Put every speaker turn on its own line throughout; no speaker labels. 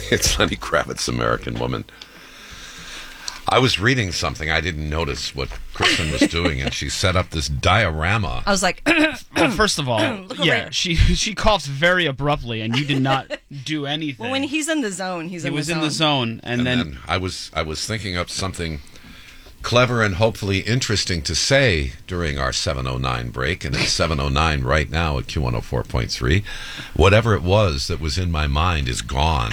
It's Lenny Kravitz, American Woman. I was reading something. I didn't notice what Kristen was doing, and she set up this diorama.
I was like,
well, first of all, yeah, she coughs very abruptly, and you did not do anything.
Well, when he's in the zone, he
was in the zone, and then
I was thinking up something clever and hopefully interesting to say during our 7:09 break, and it's 7:09 right now at Q104.3. Whatever it was that was in my mind is gone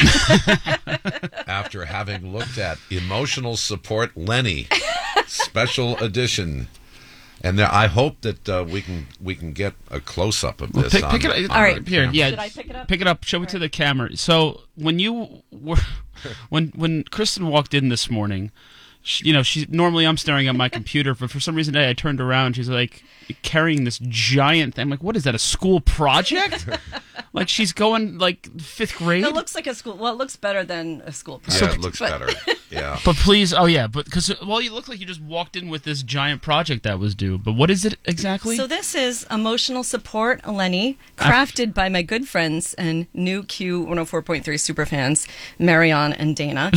after having looked at Emotional Support Lenny Special Edition. And I hope that we can get a close up of this.
Pick it up. All right, here. Yeah,
should I pick it up?
Pick it up. Show it to the camera. So when you were, when Kristen walked in this morning, she normally I'm staring at my computer, but for some reason today I turned around. She's like carrying this giant thing. I'm like, what is that? A school project? Like she's going like 5th grade.
It looks like a school. Well, it looks better than a school project.
Yeah, it looks better. Yeah.
But please, because you look like you just walked in with this giant project that was due. But what is it exactly?
So this is Emotional Support Lenny, crafted by my good friends and new Q104.3 superfans, Marion and Dana.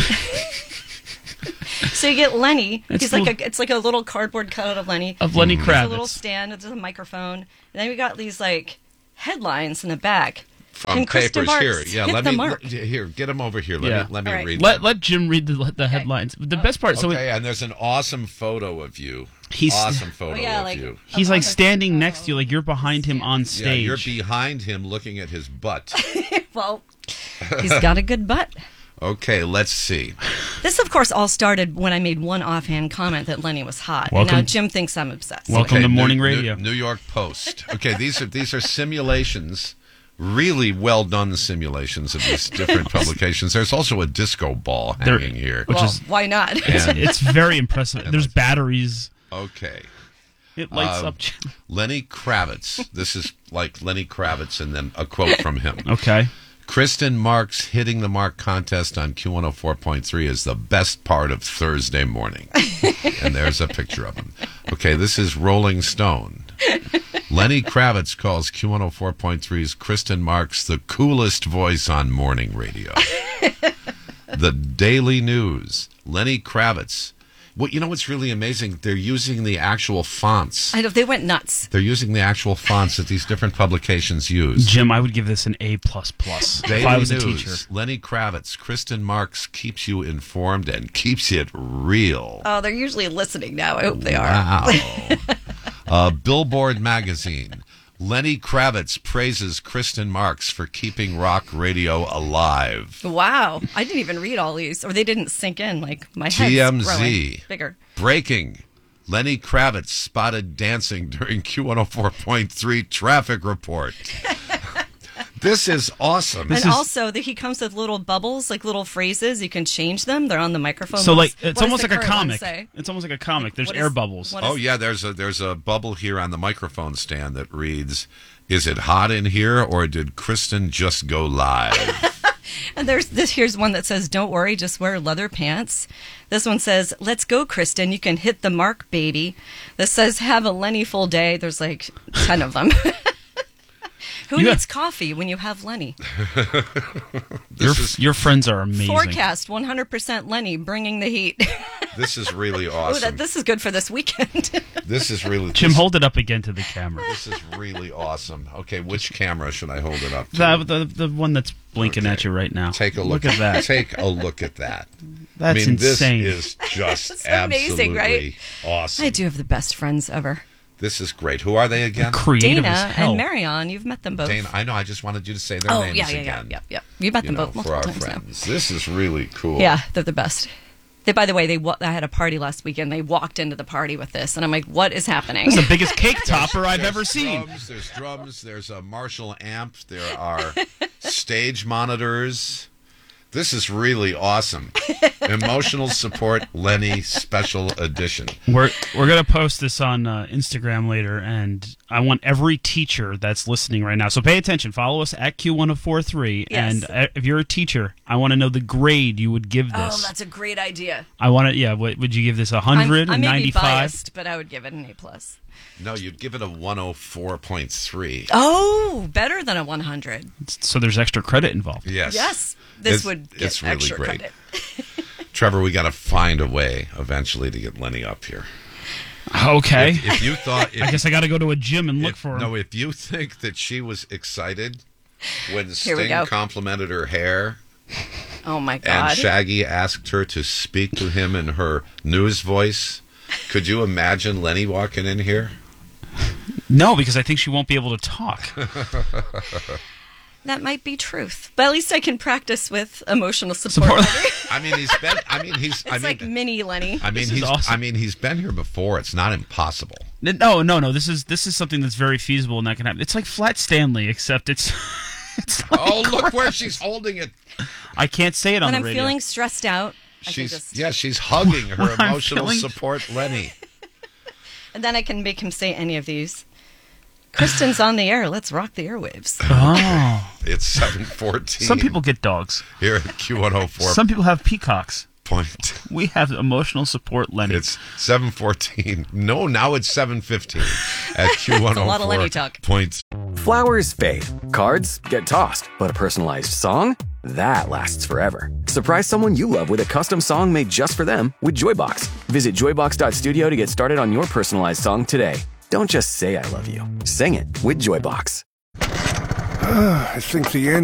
So you get Lenny. It's like a little cardboard cutout of Lenny.
Of Lenny Kravitz.
There's a little stand. There's a microphone. And then we got these like headlines in the back.
From papers here. Yeah,
let me
here. Get them over here. Let me read.
Let Jim read the headlines. The best part.
Okay, and there's an awesome photo of you. Awesome photo of you.
He's like standing next to you, like you're behind him on stage.
Yeah, you're behind him, looking at his butt.
Well, he's got a good butt.
Okay, let's see.
This, of course, all started when I made one offhand comment that Lenny was hot. And now Jim thinks I'm obsessed.
Welcome to morning radio.
New York Post. Okay, these are simulations, really well done simulations of these different publications. There's also a disco ball hanging here.
Why not?
It's very impressive. There's batteries.
Okay.
It lights up.
Lenny Kravitz. This is like Lenny Kravitz, and then a quote from him.
Okay.
Kristen Mark's Hitting the Mark contest on Q104.3 is the best part of Thursday morning. And there's a picture of him. Okay, this is Rolling Stone. Lenny Kravitz calls Q104.3's Kristen Marks the coolest voice on morning radio. The Daily News. Lenny Kravitz. Well, you know what's really amazing? They're using the actual fonts.
I know, they went nuts.
They're using the actual fonts that these different publications use.
Jim, I would give this an A++. If I was a teacher.
Lenny Kravitz, Kristen Marks keeps you informed and keeps it real.
Oh, they're usually listening now. I hope they are.
Wow. Billboard magazine. Lenny Kravitz praises Kristen Marks for keeping rock radio alive.
Wow. I didn't even read all these, or they didn't sink in. Like, my head's growing bigger.
Breaking. Lenny Kravitz spotted dancing during Q104.3 traffic report. This is awesome.
And also, he comes with little bubbles, like little phrases. You can change them. They're on the microphone.
So, like, it's almost like a comic. It's almost like a comic. There's air bubbles.
Oh, yeah, there's a bubble here on the microphone stand that reads, "Is it hot in here, or did Kristen just go live?"
And here's one that says, "Don't worry, just wear leather pants." This one says, "Let's go, Kristen. You can hit the mark, baby." This says, "Have a Lenny full day." There's like 10 of them. Who needs coffee when you have Lenny?
Your friends are amazing.
Forecast 100% Lenny bringing the heat.
This is really awesome.
This is good for this weekend.
This is really...
Jim, hold it up again to the camera.
This is really awesome. Okay, which camera should I hold it up to?
The one that's blinking at you right now.
Take a look
at that.
Take a look at that.
That's insane.
This is just
it's amazing,
absolutely awesome.
I do have the best friends ever.
This is great. Who are they again?
Creative
Dana
as hell.
and Marion. You've met them both.
Dana, I know. I just wanted you to say their names again.
Yeah. You met them both
for
multiple
our
times
friends.
now.
This is really cool.
Yeah, they're the best. By the way, I had a party last weekend. They walked into the party with this, and I'm like, what is happening?
This is the biggest cake topper I've ever seen.
There's drums. There's a Marshall amp. There are stage monitors. This is really awesome. Emotional Support Lenny Special Edition.
We're going to post this on Instagram later, and I want every teacher that's listening right now. So pay attention. Follow us at Q1043.
Yes.
And if you're a teacher, I want to know the grade you would give this.
Oh, that's a great idea.
I want to, what would you give this, 100,
I may be
95?
biased, but I would give it an A+.
No, you'd give it a 104.3.
Oh, better than a 100.
So there's extra credit involved.
Yes.
Yes, this
It's-
would get
it's really
extra
great.
credit.
Trevor, we got to find a way eventually to get Lenny up here.
Okay.
If you thought,
I guess I got to go to a gym and look for him.
No, if you think that she was excited when
Here we
Sting
go.
complimented her hair
Oh my
and
God.
Shaggy asked her to speak to him in her news voice, could you imagine Lenny walking in here?
No, because I think she won't be able to talk.
That might be truth, but at least I can practice with emotional support.
I mean,
It's like mini Lenny.
This is awesome.
he's been here before. It's not impossible.
No. This is something that's very feasible and that can happen. It's like Flat Stanley, except it's like
Oh, look where she's holding it.
I can't say it on
When
the
I'm
radio.
feeling stressed out, I can just,
She's hugging her
When I'm
emotional
feeling-
support Lenny.
and then I can make him say any of these. Kristen's on the air. Let's rock the airwaves.
Oh.
It's 7:14.
Some people get dogs.
here at Q104.
Some people have peacocks.
Point.
We have emotional support, Lenny.
It's 7:14. No, now it's 7:15 at Q104.
a lot of Lenny talk.
Point.
Flowers fade, cards get tossed, but a personalized song? That lasts forever. Surprise someone you love with a custom song made just for them with Joybox. Visit joybox.studio to get started on your personalized song today. Don't just say I love you. Sing it with Joybox.
I think the end